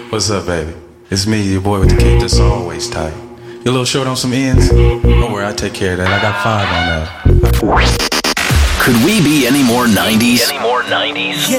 What's up, baby? It's me, your boy with the kick that's always tight. You a little short on some ends? Don't worry, I take care of that. I got 5 on that. Could we be any more 90s? Any more 90s?